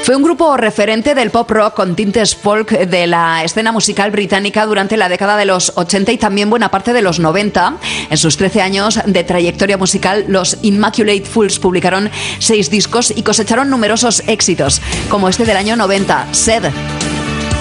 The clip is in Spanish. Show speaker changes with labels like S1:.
S1: Fue un grupo referente del pop rock con tintes folk de la escena musical británica durante la década de los 80 y también buena parte de los 90. En sus 13 años de trayectoria musical, los Immaculate Fools publicaron 6 discos y cosecharon numerosos éxitos, como este del año 90, Sed.